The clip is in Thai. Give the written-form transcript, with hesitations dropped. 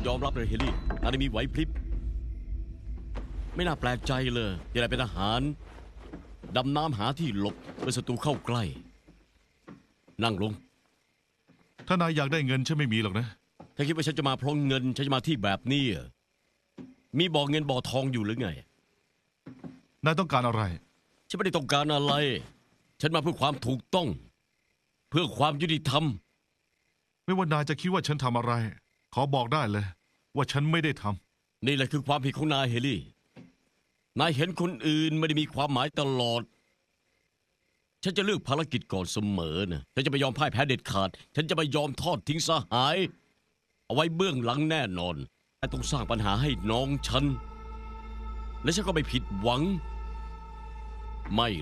ยอมรับเลยเฮลี่นายมีไหวพริบไม่น่าแปลกใจเลยที่นายเป็นทหารดำน้ำหาที่หลบเมื่อศัตรูเข้าใกล้นั่งลงถ้านายอยากได้เงินฉันไม่มีหรอกนะถ้าคิดว่าฉันจะมาเพราะเงินฉันจะมาที่แบบนี้มีบ่อเงินบ่อทองอยู่หรือไงนายต้องการอะไรฉันไม่ได้ต้องการอะไรฉันมาเพื่อความถูกต้องเพื่อความยุติธรรมไม่ว่านายจะคิดว่าฉันทำอะไรขอบอกได้เลยว่าฉันไม่ได้ทำนี่แหละคือความผิดของนายเฮลี่นายเห็นคนอื่นไม่ได้มีความหมายตลอดฉันจะเลือกภารกิจก่อนเสมอนะฉันจะไม่ยอมพ่ายแพ้เด็ดขาดฉันจะไม่ยอมทอดทิ้งสหายเอาไว้เบื้องหลังแน่นอนแต่ต้องสร้างปัญหาให้น้องฉันและฉันก็ไม่ผิดหวังไม่